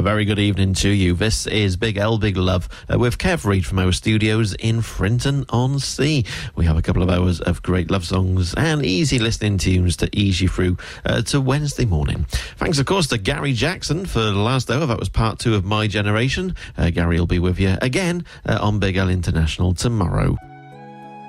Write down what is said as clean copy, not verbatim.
very good evening to you. This is Big L, Big Love, with Kev Reid from our studios in Frinton-on-Sea. We have a couple of hours of great love songs and easy listening tunes to ease you through to Wednesday morning. Thanks, of course, to Gary Jackson for the last hour. That was part 2 of My Generation. Gary will be with you again on Big L International tomorrow.